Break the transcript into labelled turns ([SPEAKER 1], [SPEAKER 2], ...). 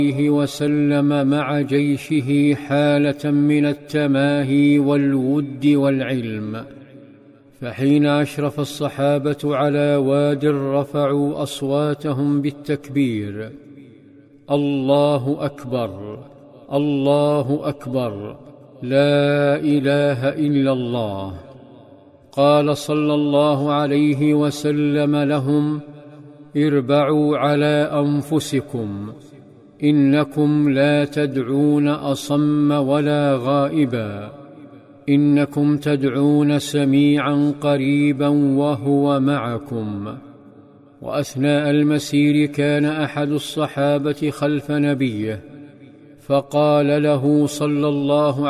[SPEAKER 1] عليه وسلم مع جيشه حالة من التماهي والود والعلم، فحين أشرف الصحابة على واد رفعوا أصواتهم بالتكبير: الله أكبر، الله أكبر، لا إله إلا الله. قال صلى الله عليه وسلم لهم: اربعوا على أنفسكم، إنكم لا تدعون أصم ولا غائبا، إنكم تدعون سميعا قريبا وهو معكم. وأثناء المسير كان أحد الصحابة خلف نبيه، فقال له صلى الله